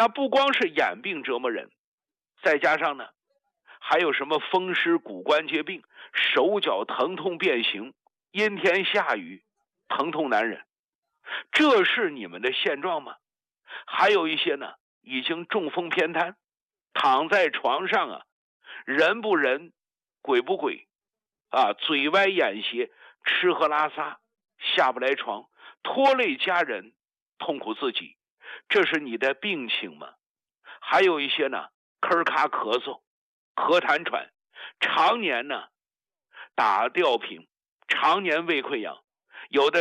那不光是眼病折磨人，再加上呢，还有什么风湿骨关节病、手脚疼痛变形、阴天下雨疼痛难忍，这是你们的现状吗？还有一些呢，已经中风偏瘫，躺在床上啊，人不人，鬼不鬼啊，嘴歪眼斜，吃喝拉撒下不来床，拖累家人，痛苦自己，这是你的病情吗？还有一些呢，咳咔咳嗽、咳痰喘，常年呢打吊瓶，常年胃溃疡，有的